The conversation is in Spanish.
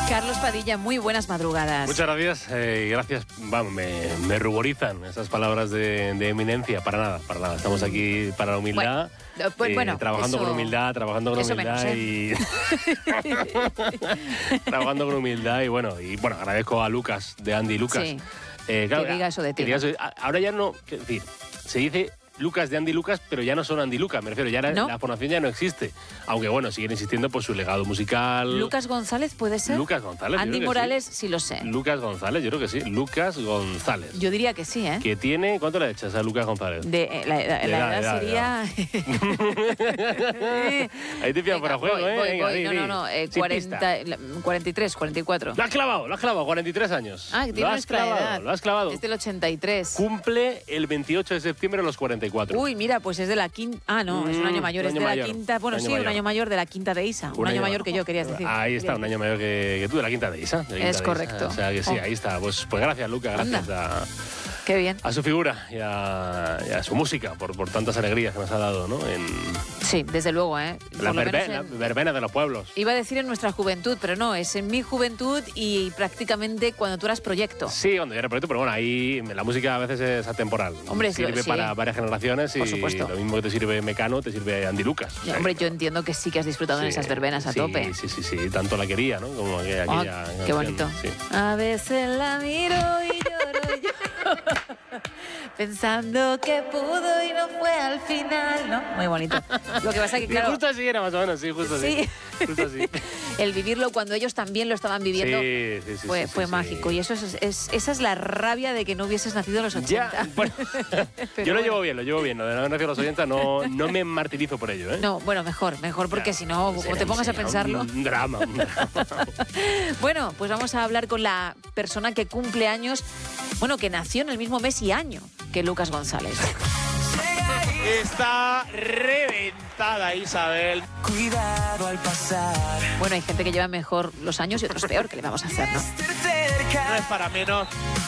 Carlos Padilla, muy buenas madrugadas. Muchas gracias. Gracias. Vamos, me ruborizan esas palabras de eminencia. Para nada. Estamos aquí para la humildad. Bueno, trabajando eso, con humildad, trabajando con humildad menos, y trabajando con humildad y bueno, agradezco a Lucas de Andy Lucas. Sí, claro, que diga eso de ti. Ahora ya no, es decir, se dice Lucas de Andy Lucas, pero ya no son Andy Lucas, me refiero, ya ¿No? la formación ya no existe. Aunque bueno, siguen insistiendo por su legado musical. ¿Lucas González puede ser? Lucas González. Andy Morales, sí lo sé. Lucas González, yo creo que sí. Lucas González. Yo diría que sí, ¿eh? Que tiene, ¿cuánto le echas a Lucas González? La edad sería... Ahí te pillan para juego, voy. Venga, No, 43, 44. Lo has clavado, 43 años. Ah, que tiene nuestra edad. Lo has clavado. Es del 83. Cumple el 28 de septiembre los 44. Uy, mira, pues es de la quinta... Ah, no, es un año mayor, es de la quinta... Bueno, sí, un año mayor de la quinta de Isa. Un año mayor que yo, querías decir. Ahí está, un año mayor que tú, de la quinta de Isa. Es correcto. O sea que sí, ahí está. Pues gracias, Lucas, gracias Qué bien. a su figura y a su música por tantas alegrías que nos ha dado, ¿no? Sí, desde luego, ¿eh? La verbena de los pueblos. Iba a decir en nuestra juventud, pero no, es en mi juventud y prácticamente cuando tú eras proyecto. Sí, cuando yo era proyecto, pero bueno, ahí la música a veces es atemporal. Hombre, sirve para varias generaciones y por supuesto. lo mismo que te sirve Mecano, te sirve Andy Lucas. Y, hombre, yo entiendo que sí que has disfrutado en esas verbenas a tope. Sí, tanto la quería, ¿no? Como aquella qué bonito. Sí. A veces la miro y lloro. Pensando que pudo y no fue al final, ¿no? Muy bonito. Lo que pasa es que, claro... Justo así era más o menos, justo así. El vivirlo cuando ellos también lo estaban viviendo fue mágico. Sí. Y eso esa es la rabia de que no hubieses nacido en los 80. Ya, bueno, yo lo llevo bien. Lo de no haber nacido en los 80 no me martirizo por ello, ¿eh? No, bueno, mejor porque si no, como te pongas a pensarlo... Un drama. Bueno, pues vamos a hablar con la persona que cumple años, bueno, que nació en el mismo mes y año que Lucas González. Está reventada Isabel. Cuidado al pasar. Bueno, hay gente que lleva mejor los años y otros peor, ¿qué le vamos a hacer, no? No es para menos